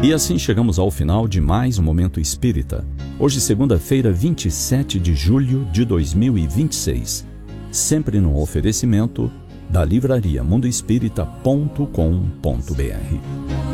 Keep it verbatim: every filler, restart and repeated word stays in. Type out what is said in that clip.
E assim chegamos ao final de mais um Momento Espírita. Hoje, segunda-feira, vinte e sete de julho de dois mil e vinte e seis. Sempre no oferecimento da livraria mundo espírita ponto com ponto br.